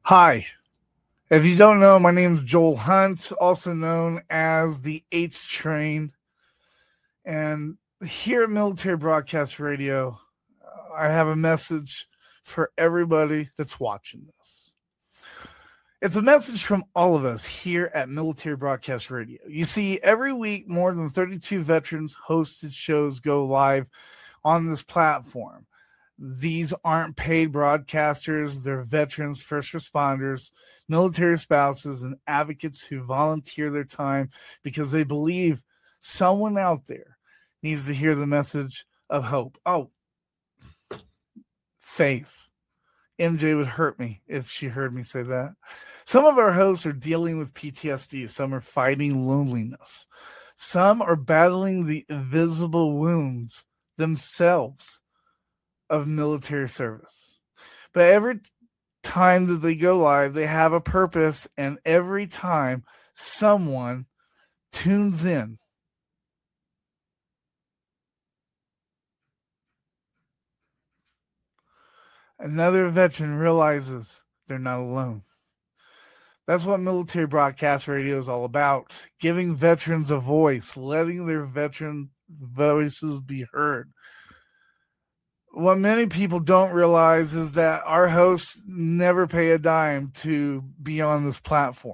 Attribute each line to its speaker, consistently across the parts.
Speaker 1: Hi. If you don't know, my name is Joel Hunt, also known as the H Train. And here at Military Broadcast Radio, I have a message for everybody that's watching this. It's a message from all of us here at Military Broadcast Radio. You see, every week, more than 32 veterans hosted shows go live on this platform. These aren't paid broadcasters. They're veterans, first responders, military spouses, and advocates who volunteer their time because they believe someone out there needs to hear the message of hope. Oh, faith. MJ would hurt me if she heard me say that. Some of our hosts are dealing with PTSD. Some are fighting loneliness. Some are battling the invisible wounds themselves of military service. But every time that they go live, they have a purpose, and every time someone tunes in, another veteran realizes they're not alone. That's what Military Broadcast Radio is all about, giving veterans a voice, letting their veteran voices be heard. What many people don't realize is that our hosts never pay a dime to be on this platform.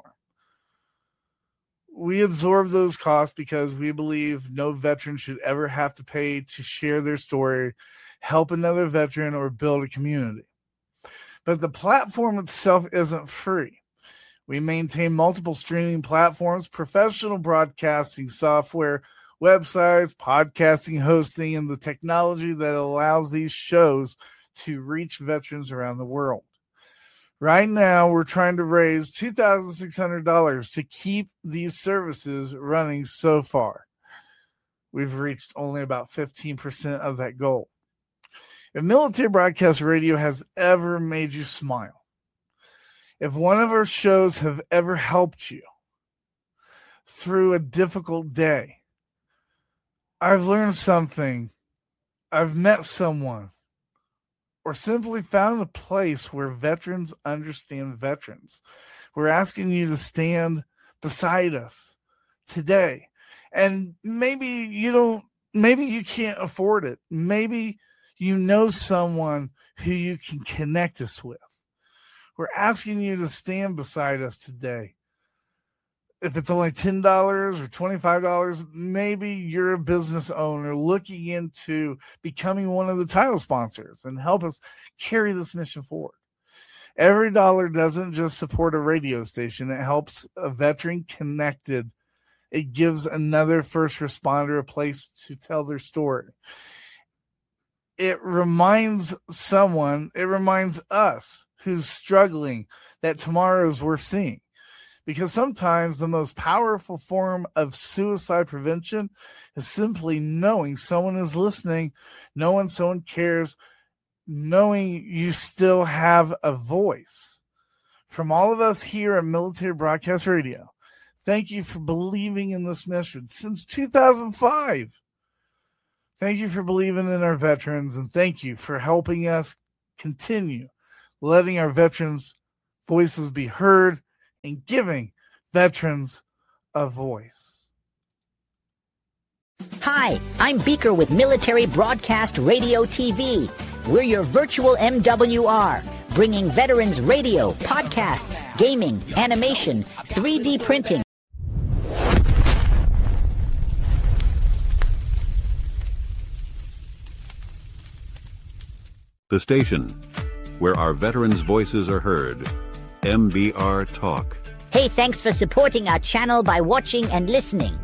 Speaker 1: We absorb those costs because we believe no veteran should ever have to pay to share their story, help another veteran, or build a community. But the platform itself isn't free. We maintain multiple streaming platforms, professional broadcasting software, websites, podcasting, hosting, and the technology that allows these shows to reach veterans around the world. Right now, we're trying to raise $2,600 to keep these services running so far. We've reached only about 15% of that goal. If Military Broadcast Radio has ever made you smile, if one of our shows have ever helped you through a difficult day, I've learned something, I've met someone, or simply found a place where veterans understand veterans. We're asking you to stand beside us today. And maybe you can't afford it. Maybe you know someone who you can connect us with. We're asking you to stand beside us today. If it's only $10 or $25, maybe you're a business owner looking into becoming one of the title sponsors and help us carry this mission forward. Every dollar doesn't just support a radio station. It helps a veteran connected. It gives another first responder a place to tell their story. It reminds us who's struggling that tomorrow's worth seeing. Because sometimes the most powerful form of suicide prevention is simply knowing someone is listening, knowing someone cares, knowing you still have a voice. From all of us here at Military Broadcast Radio, thank you for believing in this mission since 2005. Thank you for believing in our veterans, and thank you for helping us continue letting our veterans' voices be heard and giving veterans a voice.
Speaker 2: Hi, I'm Beaker with Military Broadcast Radio TV. We're your virtual MWR, bringing veterans radio, podcasts, gaming, animation, 3D printing.
Speaker 3: The station where our veterans' voices are heard. MBR Talk.
Speaker 2: Hey, thanks for supporting our channel by watching and listening.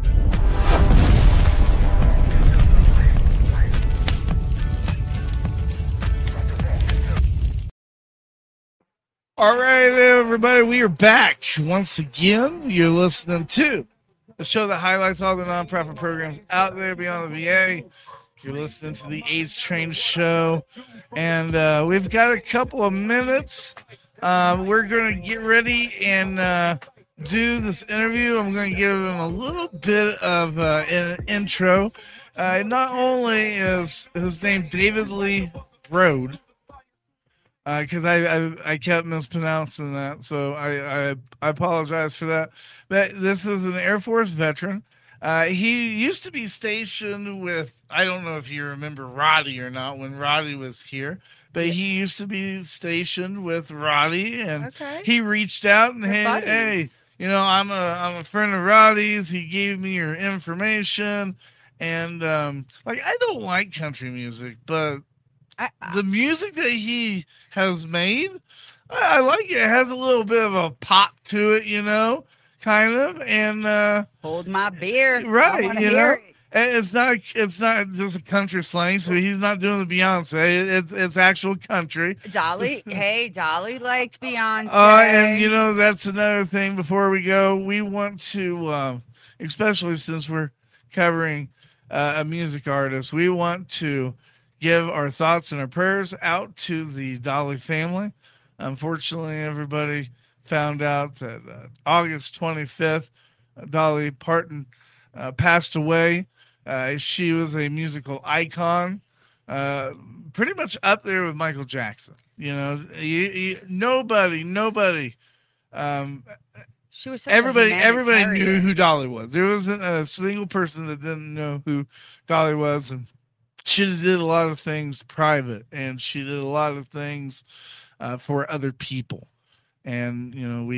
Speaker 1: All right, everybody, we are back once again. You're listening to the show that highlights all the nonprofit programs out there beyond the VA. You're listening to the H Train Show, and we've got a couple of minutes. We're going to get ready and do this interview. I'm going to give him a little bit of an intro. Not only is his name David Lee Rode, because I kept mispronouncing that, so I apologize for that. But this is an Air Force veteran. He used to be stationed with, I don't know if you remember Roddy or not when Roddy was here, but he used to be stationed with Roddy, and he reached out and hey, you know, I'm a friend of Roddy's. He gave me your information, and like I don't like country music, but the music that he has made, I like it. It has a little bit of a pop to it, you know, kind of, and
Speaker 4: hold my beer,
Speaker 1: right? You know, and it's not just a country slang. So he's not doing the Beyonce. It's actual country.
Speaker 4: Dolly, hey, Dolly liked Beyonce.
Speaker 1: And you know that's another thing. Before we go, we want to, especially since we're covering a music artist, we want to give our thoughts and our prayers out to the Dolly family. Unfortunately, everybody found out that August 25th, Dolly Parton passed away. She was a musical icon, pretty much up there with Michael Jackson. You know, nobody.
Speaker 4: She was such
Speaker 1: everybody knew who Dolly was. There wasn't a single person that didn't know who Dolly was, and she did a lot of things private, and she did a lot of things for other people. And you know,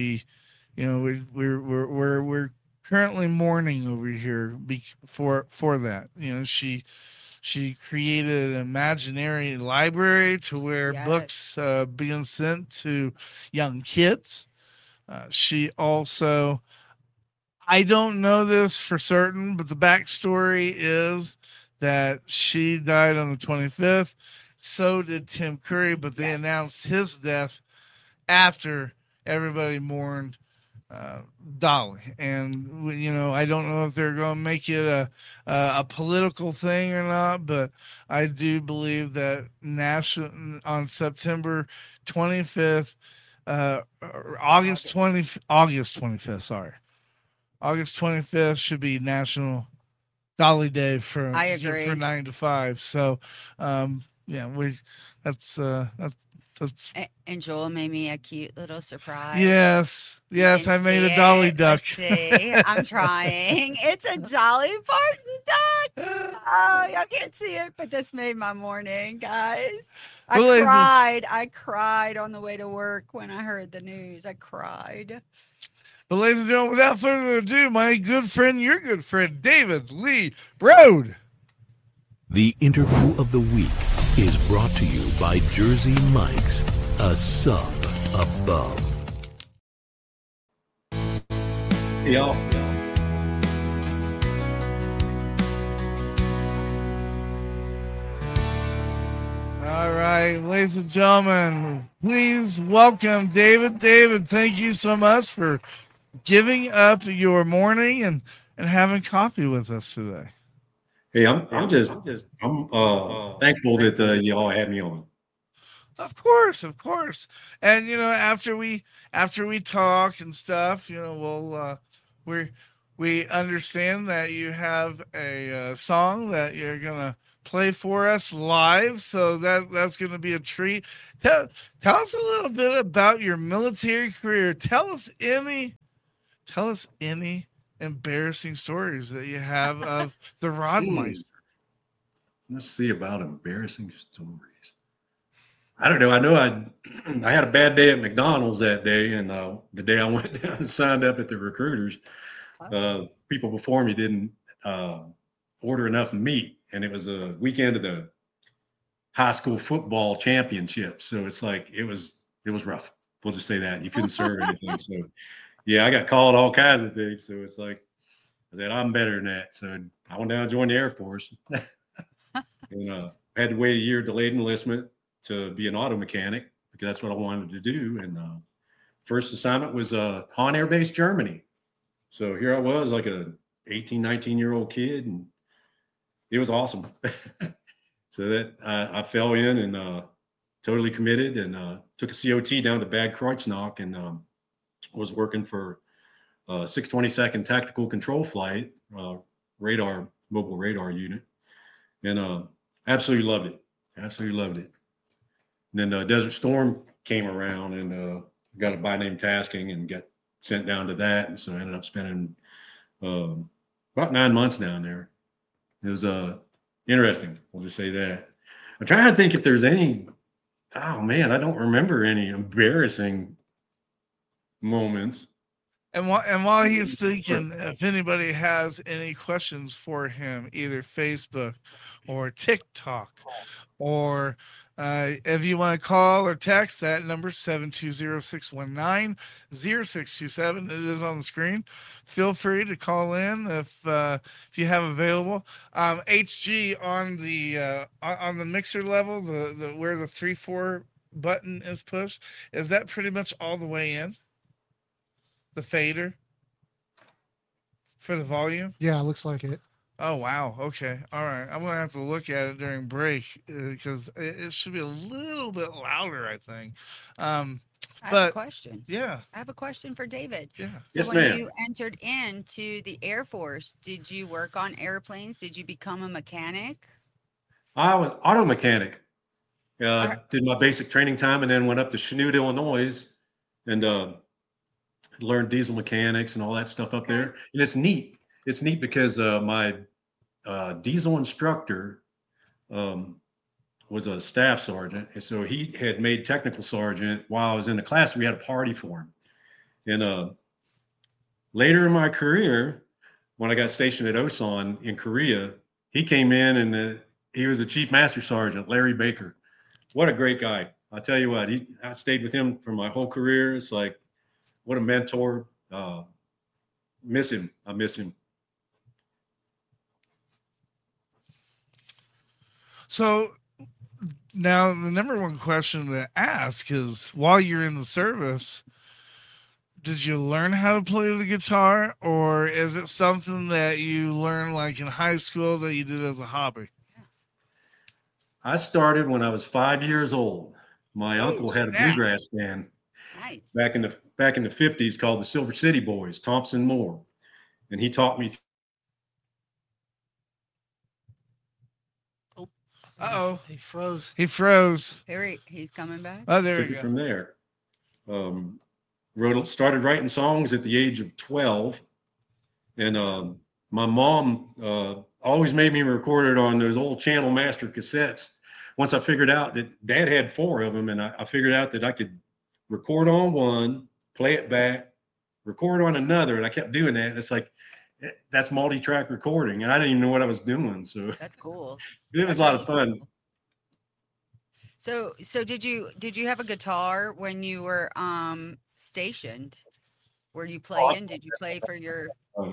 Speaker 1: we're currently mourning over here for that. You know, she created an imaginary library to where books being sent to young kids. She also, I don't know this for certain, but the backstory is that she died on the 25th. So did Tim Curry, but they announced his death after everybody mourned Dolly. And, you know, I don't know if they're going to make it a political thing or not, but I do believe that on September 25th, August 25th, sorry. August 25th should be National Dolly Day for 9 to 5. So, yeah, that's
Speaker 4: and Joel made me a cute little surprise.
Speaker 1: Yes, I made a Dolly duck.
Speaker 4: See, I'm trying. It's a Dolly Parton duck. Oh, y'all can't see it, but this made my morning, guys. I cried on the way to work when I heard the news. I cried.
Speaker 1: But ladies and gentlemen, without further ado, my good friend, your good friend, David Lee Broad.
Speaker 5: The interview of the week is brought to you by Jersey Mike's, a sub above.
Speaker 6: Hey, y'all.
Speaker 1: All right, ladies and gentlemen, please welcome David. David, thank you so much for giving up your morning and having coffee with us today.
Speaker 6: Hey, I'm thankful that y'all had me on.
Speaker 1: Of course. And you know, after we talk and stuff, you know, we understand that you have a song that you're gonna play for us live, so that's gonna be a treat. Tell us a little bit about your military career. Tell us any embarrassing stories that you have of the Rodmeister.
Speaker 6: Let's see about embarrassing stories. I don't know. I know I had a bad day at McDonald's that day, and the day I went down and signed up at the recruiters, people before me didn't order enough meat, and it was a weekend of the high school football championship. So it's like it was rough. We'll just say that you couldn't serve anything. So yeah, I got called all kinds of things. So it's like I said, I'm better than that. So I went down and joined the Air Force, and had to wait a year delayed enlistment to be an auto mechanic because that's what I wanted to do. And first assignment was Hahn Air Base, Germany. So here I was, like a 18, 19-year-old kid, and it was awesome. So that I fell in and totally committed, and took a COT down to Bad Kreuznach, and was working for 622nd Tactical Control Flight, mobile radar unit, and absolutely loved it. And then Desert Storm came around, and got a by name tasking and got sent down to that. And so I ended up spending about 9 months down there. It was interesting. We'll just say that. I'm trying to think if there's any. Oh man, I don't remember any embarrassing moments.
Speaker 1: And while he's thinking, if anybody has any questions for him, either Facebook or TikTok, or if you want to call or text, that number 720-619-0627. It is on the screen. Feel free to call in if you have available. HG on the mixer level, the where the 3-4 button is pushed, is that pretty much all the way in? The fader for the volume?
Speaker 7: Yeah, looks like it.
Speaker 1: Oh, wow. Okay. All right. I'm going to have to look at it during break because it should be a little bit louder, I think.
Speaker 4: I have a question.
Speaker 1: Yeah.
Speaker 4: I have a question for David.
Speaker 1: Yeah.
Speaker 4: So
Speaker 6: Yes,
Speaker 4: when
Speaker 6: ma'am.
Speaker 4: you entered into the Air Force, did you work on airplanes? Did you become a mechanic?
Speaker 6: I was auto mechanic. Did my basic training time and then went up to Chanute, Illinois, and learned diesel mechanics and all that stuff up there. And it's neat. It's neat because my diesel instructor was a staff sergeant. And so he had made technical sergeant while I was in the class. We had a party for him. And later in my career, when I got stationed at Osan in Korea, he came in and he was the chief master sergeant, Larry Baker. What a great guy. I'll tell you what, I stayed with him for my whole career. It's like, what a mentor. Miss him. I miss him.
Speaker 1: So now the number one question to ask is, while you're in the service, did you learn how to play the guitar, or is it something that you learned like in high school that you did as a hobby?
Speaker 6: I started when I was 5 years old. My uncle had a bluegrass band back in the 50s called the Silver City Boys, Thompson Moore, and he taught me.
Speaker 7: He froze.
Speaker 4: Here he's coming back.
Speaker 1: Oh, there
Speaker 6: Took
Speaker 1: we
Speaker 6: it
Speaker 1: go.
Speaker 6: from there. Started writing songs at the age of 12, and my mom always made me record it on those old Channel Master cassettes. Once I figured out that Dad had 4 of them, and I figured out that I could record on one, play it back, record on another, and I kept doing that. It's like, that's multi-track recording, and I didn't even know what I was doing. So
Speaker 4: That's cool.
Speaker 6: It was a lot of fun.
Speaker 4: So did you have a guitar when you were stationed? Were you playing? Did you play for your?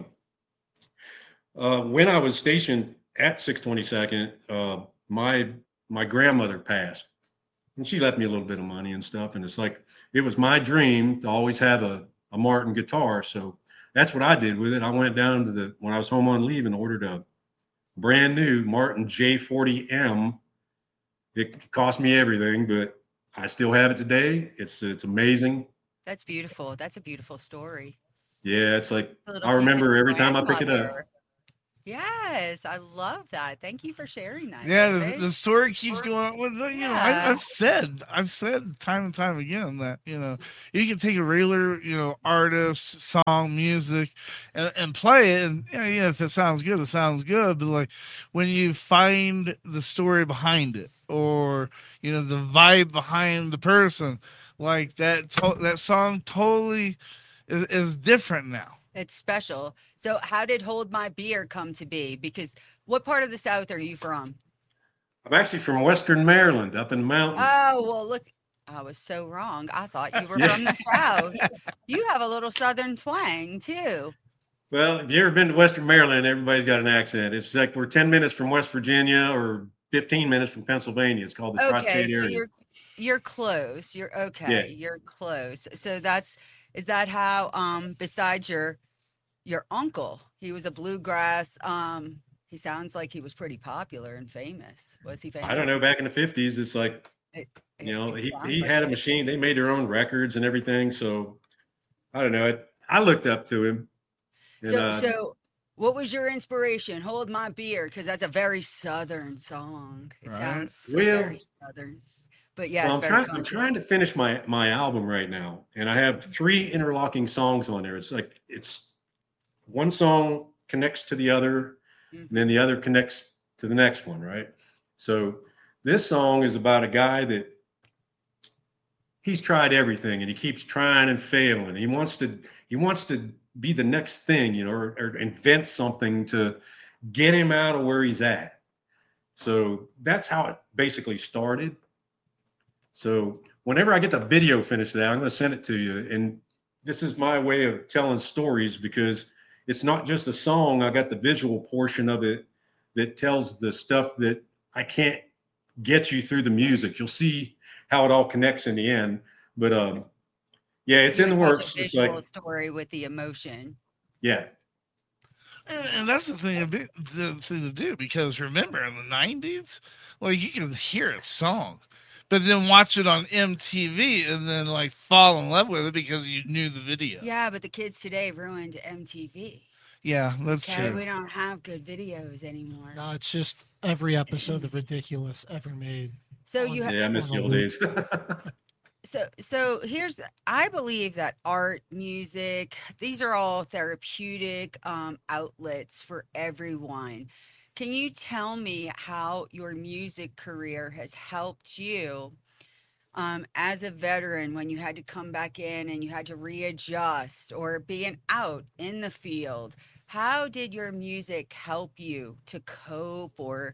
Speaker 6: When I was stationed at 622nd, my grandmother passed, and she left me a little bit of money and stuff. And it's like, it was my dream to always have a Martin guitar. So that's what I did with it. I went down to when I was home on leave and ordered a brand new Martin J40M. It cost me everything, but I still have it today. It's amazing.
Speaker 4: That's beautiful. That's a beautiful story.
Speaker 6: Yeah, it's like, I remember every time I pick it up.
Speaker 4: Yes, I love that. Thank you for sharing that.
Speaker 1: Yeah, the story keeps going on. With you know, I've said time and time again that, you know, you can take a regular, you know, artist, song, music, and play it, and yeah, if it sounds good, it sounds good. But like when you find the story behind it, or you know, the vibe behind the person, like that song totally is different now.
Speaker 4: It's special. So how did Hold My Beer come to be? Because what part of the South are you from?
Speaker 6: I'm actually from Western Maryland, up in the mountains.
Speaker 4: Oh, well, look, I was so wrong. I thought you were from the South. You have a little Southern twang, too.
Speaker 6: Well, if you ever been to Western Maryland, everybody's got an accent. It's like we're 10 minutes from West Virginia or 15 minutes from Pennsylvania. It's called the tri-state area.
Speaker 4: So you're close. You're okay.
Speaker 6: Yeah.
Speaker 4: You're close. So is that how, besides your uncle, he was a bluegrass, he sounds like he was pretty popular and famous. Was he famous?
Speaker 6: I don't know. Back in the 50s, it's like, you know, he had a machine. They made their own records and everything. So I don't know. I looked up to him. And,
Speaker 4: so what was your inspiration? Hold My Beer, because that's a very Southern song. It sounds very Southern. But yeah,
Speaker 6: well, I'm trying to finish my album right now, and I have 3 interlocking songs on there. It's one song connects to the other, and then the other connects to the next one, right? So this song is about a guy that he's tried everything and he keeps trying and failing. He wants to be the next thing, you know, or invent something to get him out of where he's at. So that's how it basically started. So whenever I get the video finished that, I'm going to send it to you. And this is my way of telling stories, because it's not just a song. I got the visual portion of it that tells the stuff that I can't get you through the music. You'll see how it all connects in the end. But yeah, it's in the works.
Speaker 4: It's like story with the emotion.
Speaker 6: Yeah.
Speaker 1: And that's the thing to do, because remember in the 90s, well, you can hear a song, but then watch it on MTV and then like fall in love with it because you knew the video.
Speaker 4: Yeah, but the kids today ruined MTV.
Speaker 1: Yeah, that's true.
Speaker 4: We don't have good videos anymore.
Speaker 7: No, it's just every episode of Ridiculous ever made.
Speaker 4: So
Speaker 6: I miss the old days.
Speaker 4: So I believe that art, music, these are all therapeutic outlets for everyone. Can you tell me how your music career has helped you as a veteran when you had to come back in and you had to readjust, or being out in the field? How did your music help you to cope? Or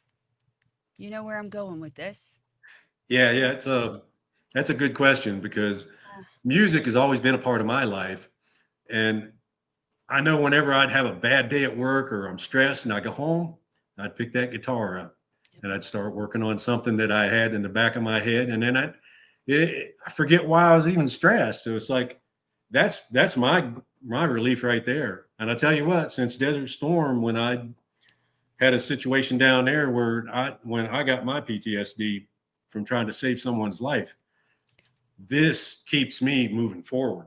Speaker 4: you know where I'm going with this?
Speaker 6: Yeah, that's a good question, because music has always been a part of my life. And I know whenever I'd have a bad day at work or I'm stressed and I go home, I'd pick that guitar up and I'd start working on something that I had in the back of my head. And then I forget why I was even stressed. So it's like, that's my relief right there. And I tell you what, since Desert Storm, when I had a situation down there where when I got my PTSD from trying to save someone's life, this keeps me moving forward.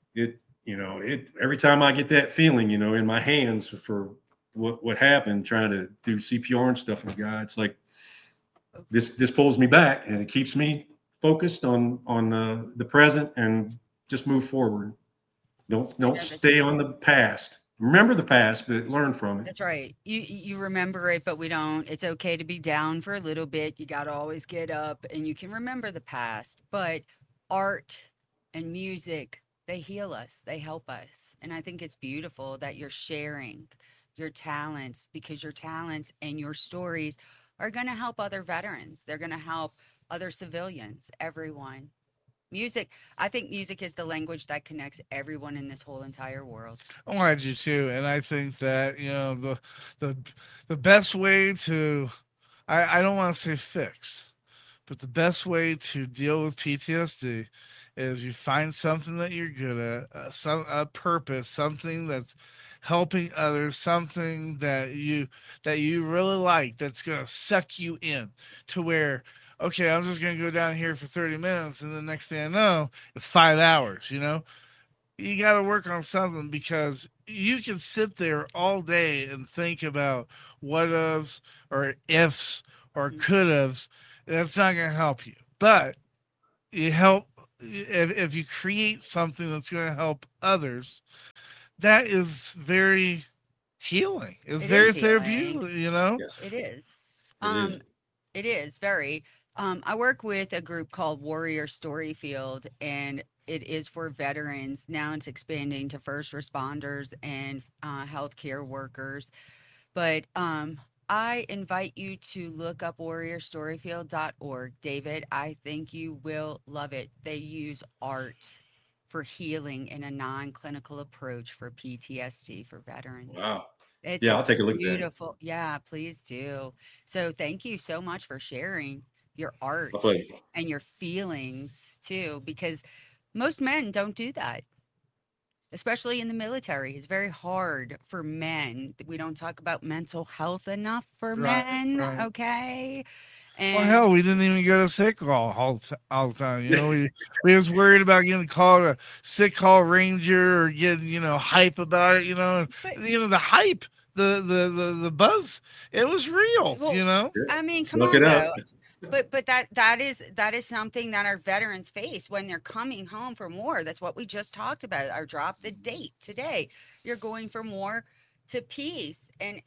Speaker 6: Every time I get that feeling, in my hands for what happened, trying to do CPR and stuff with God, it's like this pulls me back and it keeps me focused on the present and just move forward. Don't stay on the past. Remember the past, but learn from it.
Speaker 4: That's right. You remember it, but we don't. It's okay to be down for a little bit. You got to always get up, and you can remember the past. But art and music, they heal us. They help us. And I think it's beautiful that you're sharing your talents, because your talents and your stories are going to help other veterans. They're going to help other civilians, everyone. Music, I think music is the language that connects everyone in this whole entire world.
Speaker 1: Oh, I do too. And I think that, the best way to, I don't want to say fix, but the best way to deal with PTSD is you find something that you're good at, a purpose, something that's helping others, something that you really like, that's going to suck you in to where, okay, I'm just going to go down here for 30 minutes, and the next thing I know, it's 5 hours, You got to work on something, because you can sit there all day and think about what-ifs or ifs or could-haves. That's not going to help you. But if you create something that's going to help others, that is very healing. It's very therapeutic,
Speaker 6: Yes.
Speaker 4: It is.
Speaker 6: It is.
Speaker 4: It is very. I work with a group called Warrior Storyfield, and it is for veterans. Now it's expanding to first responders and healthcare workers. But I invite you to look up warriorstoryfield.org. David, I think you will love it. They use art for healing in a non-clinical approach for PTSD for veterans.
Speaker 6: Wow.
Speaker 4: I'll
Speaker 6: take a look at that.
Speaker 4: Beautiful. Yeah, please do. So thank you so much for sharing your art and your feelings too, because most men don't do that, especially in the military. It's very hard for men. We don't talk about mental health enough for men. Right. Okay. And
Speaker 1: well, hell, we didn't even go to sick call all the time. We was worried about getting called a sick call ranger or getting, hype about it, But, the hype, the buzz, it was real,
Speaker 4: I mean, come
Speaker 6: Look
Speaker 4: on,
Speaker 6: it up.
Speaker 4: But that is something that our veterans face when they're coming home from war. That's what we just talked about. Our drop the date today. You're going from war to peace, and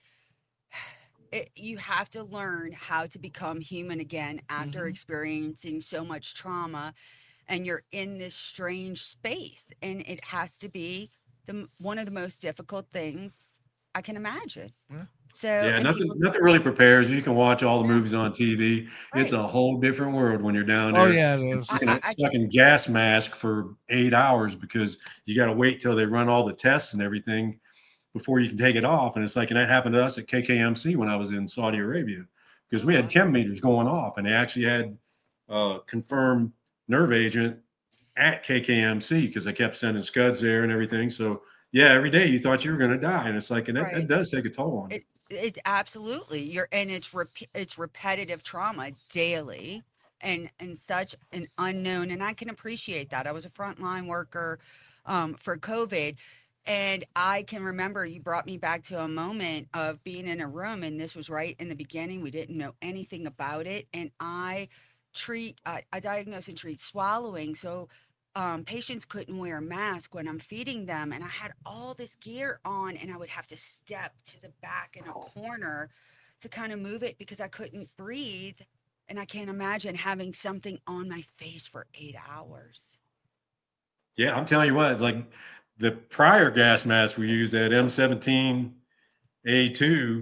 Speaker 4: you have to learn how to become human again after experiencing so much trauma, and you're in this strange space, and it has to be one of the most difficult things I can imagine.
Speaker 1: Yeah.
Speaker 4: So
Speaker 6: yeah, nothing really prepares. You can watch all the movies on TV.
Speaker 4: Right.
Speaker 6: It's a whole different world when you're down there.
Speaker 1: Oh yeah, it is.
Speaker 6: Stuck in gas mask for 8 hours because you got to wait till they run all the tests and everything before you can take it off. And it's like, and that happened to us at KKMC when I was in Saudi Arabia, because we had chem meters going off, and they actually had confirmed nerve agent at KKMC because I kept sending scuds there and everything. So yeah, every day you thought you were going to die, and it's like, and that does take a toll on you.
Speaker 4: It absolutely, it's repetitive trauma daily, and such an unknown. And I can appreciate that. I was a frontline worker for COVID, and I can remember you brought me back to a moment of being in a room, and this was right in the beginning. We didn't know anything about it, and I diagnose and treat swallowing. So patients couldn't wear a mask when I'm feeding them, and I had all this gear on, and I would have to step to the back in a corner to kind of move it because I couldn't breathe. And I can't imagine having something on my face for 8 hours.
Speaker 6: Yeah, I'm telling you what, like the prior gas mask we used at M17A2,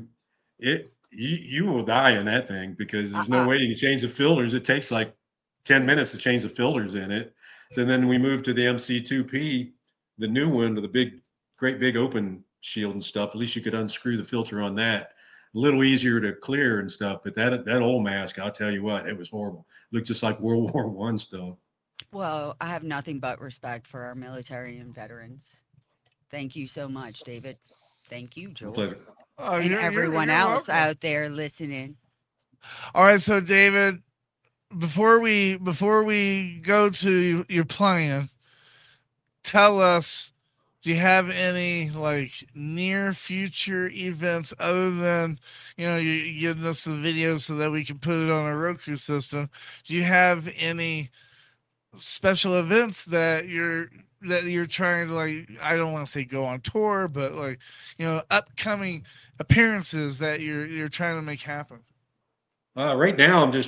Speaker 6: you will die in that thing because there's no way you can change the filters. It takes like 10 minutes to change the filters in it. So then we moved to the MC2P, the new one with the great big open shield and stuff. At least you could unscrew the filter on that. A little easier to clear and stuff. But that old mask, I'll tell you what, it was horrible. It looked just like World War I stuff.
Speaker 4: Well, I have nothing but respect for our military and veterans. Thank you so much, David. Thank you, Joel.
Speaker 6: Pleasure.
Speaker 4: And everyone else out there listening.
Speaker 1: All right, so David, before we go to your plan, tell us, do you have any like near future events other than, you giving us the video so that we can put it on our Roku system? Do you have any special events that you're trying to, like, I don't want to say go on tour, but like, upcoming appearances that you're trying to make happen?
Speaker 6: Right now, I'm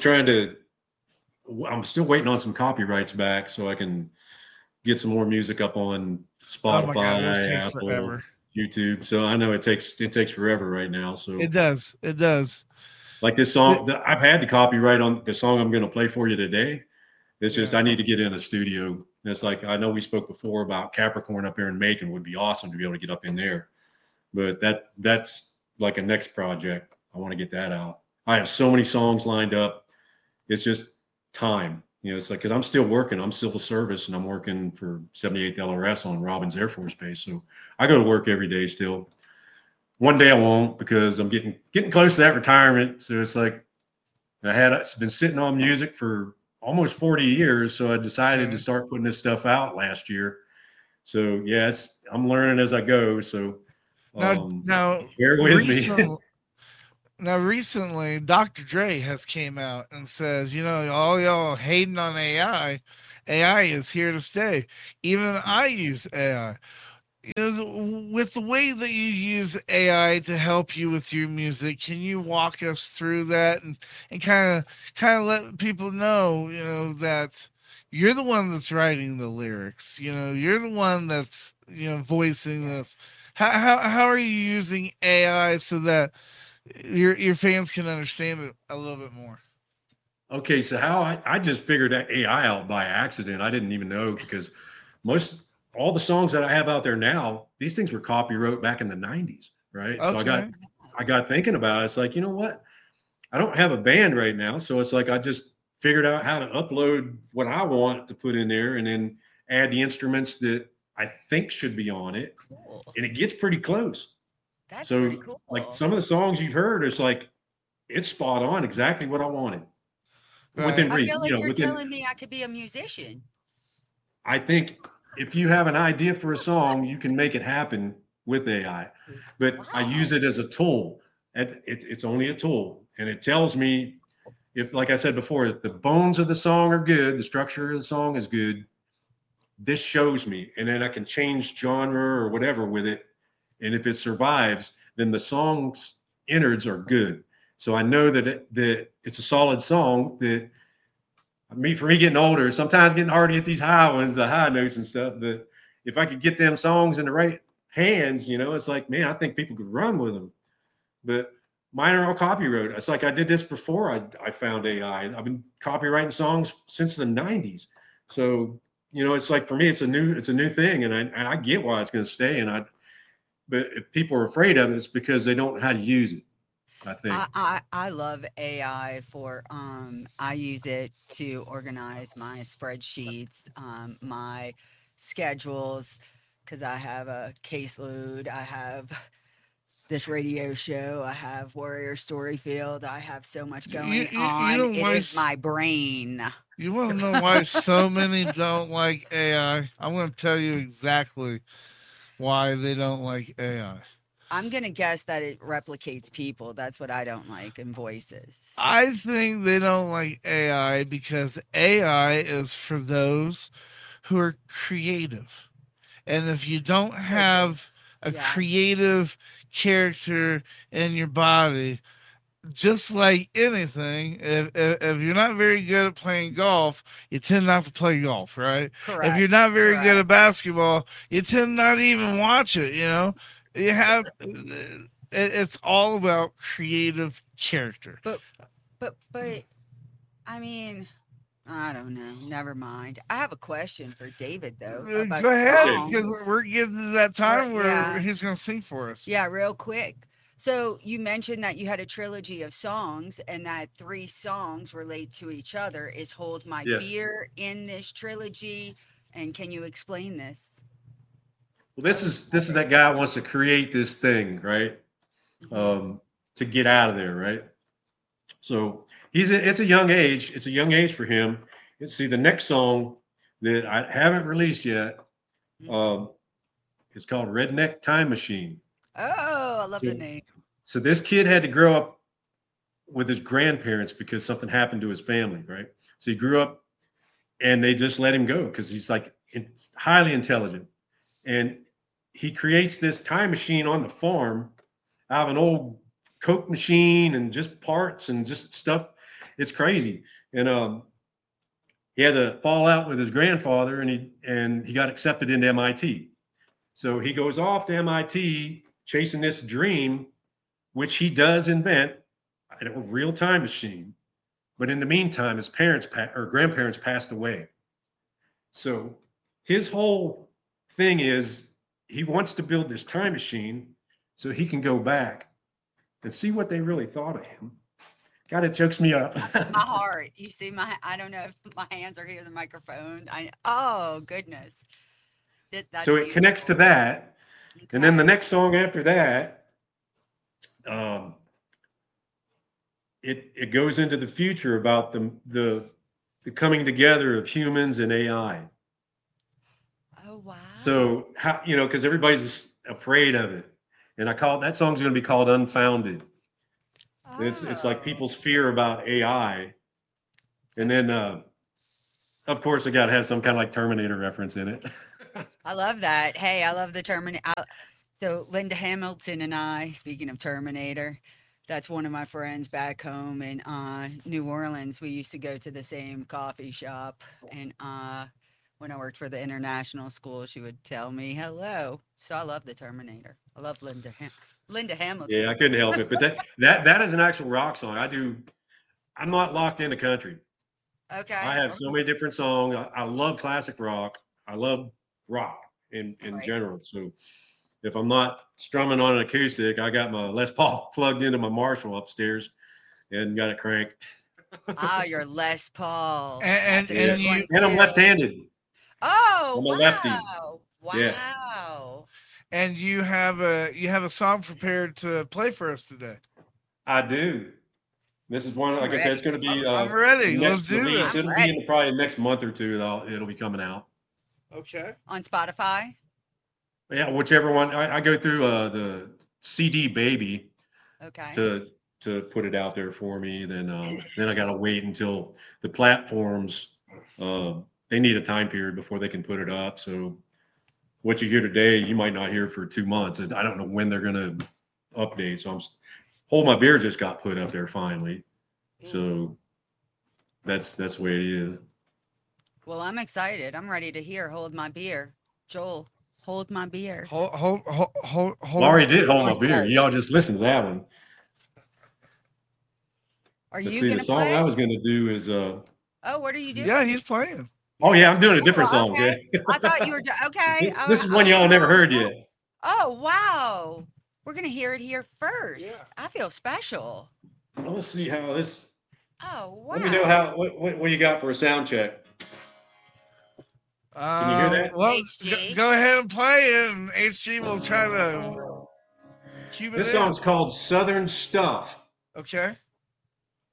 Speaker 6: still waiting on some copyrights back so I can get some more music up on Spotify, Apple, YouTube. So I know it takes forever right now. So
Speaker 1: it does.
Speaker 6: Like this song, I've had the copyright on the song I'm going to play for you today. It's just, I need to get in a studio. It's like, I know we spoke before about Capricorn up here in Macon would be awesome to be able to get up in there, but that's like a next project. I want to get that out. I have so many songs lined up. It's just time, it's like, cause I'm still working. I'm civil service and I'm working for 78th LRS on Robins Air Force Base. So I go to work every day still. One day I won't, because I'm getting close to that retirement. So it's like, I've been sitting on music for almost 40 years. So I decided to start putting this stuff out last year. So yeah, I'm learning as I go. So
Speaker 1: now
Speaker 6: bear with me.
Speaker 1: Now, recently, Dr. Dre has came out and says, all y'all hating on AI is here to stay. Even I use AI. With the way that you use AI to help you with your music, can you walk us through that and kind of let people know, that you're the one that's writing the lyrics, you're the one that's, voicing this. How are you using AI so that your fans can understand it a little bit more?
Speaker 6: Okay, so how I just figured that AI out by accident. I didn't even know, because all the songs that I have out there now, these things were copyright back in the 90s, right? Okay. So I got thinking about it. It's like, you know what? I don't have a band right now, so it's like I just figured out how to upload what I want to put in there and then add the instruments that I think should be on it. Cool. And it gets pretty close.
Speaker 4: That's pretty cool.
Speaker 6: Like some of the songs you've heard, it's like, it's spot on, exactly what I wanted.
Speaker 1: Right.
Speaker 6: Within reason.
Speaker 4: I feel like you're telling me I could be a musician.
Speaker 6: I think if you have an idea for a song, you can make it happen with AI. But I use it as a tool. It's only a tool. And it tells me if, like I said before, if the bones of the song are good, the structure of the song is good, this shows me, and then I can change genre or whatever with it. And if it survives, then the song's innards are good. So I know that it's a solid song. That for me getting older, sometimes getting hard to get these high ones, the high notes and stuff. But if I could get them songs in the right hands, it's like, man, I think people could run with them. But mine are all copyright. It's like I did this before I found AI. I've been copywriting songs since the 90s. So, it's like, for me, it's a new thing, and I get why it's going to stay. But if people are afraid of it, it's because they don't know how to use it, I think.
Speaker 4: I love AI for I use it to organize my spreadsheets, my schedules, because I have a caseload. I have this radio show. I have Warrior Storyfield. I have so much going on. It is my brain.
Speaker 1: You want to know why so many don't like AI? I'm going to tell you exactly why they don't like AI.
Speaker 4: I'm going to guess that it replicates people. That's what I don't like in voices.
Speaker 1: I think they don't like AI because AI is for those who are creative. And if you don't have a creative character in your body, just like anything, if you're not very good at playing golf, you tend not to play golf, right?
Speaker 4: Correct.
Speaker 1: If you're not very good at basketball, you tend not to even watch it, You have, it's all about creative character.
Speaker 4: But I mean, I don't know. Never mind. I have a question for David, though.
Speaker 1: Go ahead, because we're getting to that time where he's going to sing for us.
Speaker 4: Yeah, real quick. So you mentioned that you had a trilogy of songs, and that 3 songs relate to each other. Is Hold My Beer in this trilogy? And can you explain this?
Speaker 6: Well, this is that guy who wants to create this thing, right? To get out of there, right? So it's a young age. It's a young age for him. Let's see, the next song that I haven't released yet, it's called Redneck Time Machine.
Speaker 4: Oh, I love the name.
Speaker 6: So this kid had to grow up with his grandparents because something happened to his family, right? So he grew up and they just let him go because he's like highly intelligent. And he creates this time machine on the farm out of an old Coke machine and just parts and just stuff. It's crazy. And he had a fallout with his grandfather, and he got accepted into MIT. So he goes off to MIT chasing this dream, which he does invent a real time machine. But in the meantime, his parents or grandparents passed away. So his whole thing is he wants to build this time machine so he can go back and see what they really thought of him. God, it chokes me up.
Speaker 4: My heart. You see I don't know if my hands are here, the microphone. Oh, goodness.
Speaker 6: So it connects to that. Okay. And then the next song after that, it goes into the future about the coming together of humans and AI.
Speaker 4: Oh, wow.
Speaker 6: So how, because everybody's afraid of it. And that song's going to be called Unfounded. Oh. It's like people's fear about AI. And then, of course, it got to have some kind of like Terminator reference in it.
Speaker 4: I love that. Hey, I love the Terminator. So Linda Hamilton and I, speaking of Terminator, that's one of my friends back home in New Orleans. We used to go to the same coffee shop. And when I worked for the international school, she would tell me hello. So I love the Terminator. I love Linda Hamilton.
Speaker 6: Yeah, I couldn't help it. But that is an actual rock song. I'm not locked into country.
Speaker 4: Okay.
Speaker 6: I have so many different songs. I love classic rock. I love rock in general. So if I'm not strumming on an acoustic, I got my Les Paul plugged into my Marshall upstairs and got it cranked.
Speaker 4: Oh, your Les Paul.
Speaker 1: And
Speaker 6: I'm left-handed.
Speaker 4: Oh,
Speaker 6: I'm a lefty.
Speaker 4: Wow.
Speaker 6: Yeah.
Speaker 1: And you have a song prepared to play for us today.
Speaker 6: I do. This is one, like I said, it's going to be.
Speaker 1: I'm ready. Let's do this.
Speaker 6: It'll be in probably the next month or two. It'll be coming out.
Speaker 1: Okay.
Speaker 4: On Spotify.
Speaker 6: Yeah, whichever one. I go through the CD Baby.
Speaker 4: Okay.
Speaker 6: To to put it out there for me. Then I got to wait until the platforms they need a time period before they can put it up. So what you hear today, you might not hear for 2 months. And I don't know when they're going to update. So Hold My Beer just got put up there finally. So that's the way it is.
Speaker 4: Well, I'm excited. I'm ready to hear Hold My Beer. Joel, Hold My Beer.
Speaker 1: Hold.
Speaker 6: Laurie did Hold My Beer. Y'all just listen to that one.
Speaker 4: Are you
Speaker 6: see,
Speaker 4: gonna
Speaker 6: the song
Speaker 4: play?
Speaker 6: I was going to do is
Speaker 4: Oh, what are you doing?
Speaker 1: Yeah, he's playing.
Speaker 6: Oh yeah, I'm doing a different song.
Speaker 4: Okay.
Speaker 6: Yeah.
Speaker 4: I thought you were okay.
Speaker 6: This is one y'all never heard yet.
Speaker 4: Oh wow, we're gonna hear it here first.
Speaker 1: Yeah.
Speaker 4: I feel special.
Speaker 6: Well, let's see how this.
Speaker 4: Oh wow.
Speaker 6: Let me know what you got for a sound check. Can you hear that?
Speaker 1: Well,
Speaker 4: HG.
Speaker 1: go ahead and play it, and HG will try to cue it
Speaker 6: This
Speaker 1: in.
Speaker 6: song's called Southern Stuff.
Speaker 1: Okay.